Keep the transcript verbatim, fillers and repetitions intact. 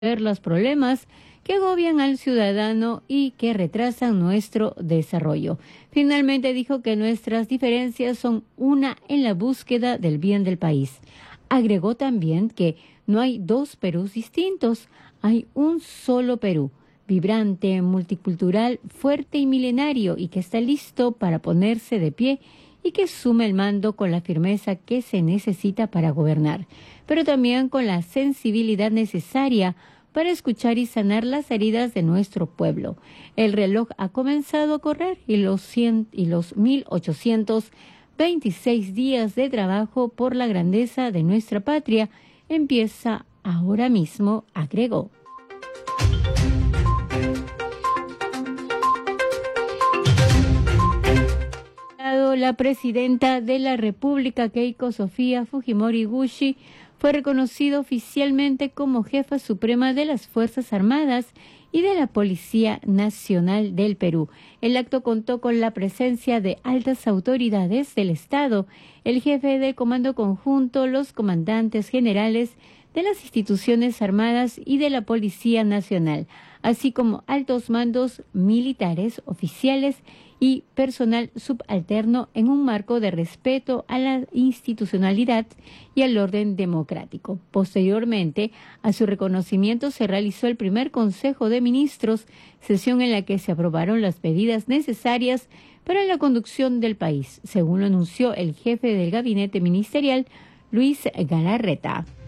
ver los problemas que agobian al ciudadano y que retrasan nuestro desarrollo. Finalmente dijo que nuestras diferencias son una en la búsqueda del bien del país. Agregó también que no hay dos Perús distintos, hay un solo Perú, vibrante, multicultural, fuerte y milenario, y que está listo para ponerse de pie y que sume el mando con la firmeza que se necesita para gobernar, pero también con la sensibilidad necesaria para escuchar y sanar las heridas de nuestro pueblo. El reloj ha comenzado a correr y los, cien, y los mil ochocientos veintiséis días de trabajo por la grandeza de nuestra patria empieza ahora mismo, agregó. La presidenta de la República, Keiko Sofía Fujimori Gushi, fue reconocida oficialmente como jefa suprema de las Fuerzas Armadas y de la Policía Nacional del Perú. El acto contó con la presencia de altas autoridades del Estado, el jefe del Comando Conjunto, los comandantes generales de las instituciones armadas y de la Policía Nacional, así como altos mandos militares, oficiales y personal subalterno en un marco de respeto a la institucionalidad y al orden democrático. Posteriormente, a su reconocimiento se realizó el primer Consejo de Ministros, sesión en la que se aprobaron las medidas necesarias para la conducción del país, según lo anunció el jefe del gabinete ministerial, Luis Galarreta.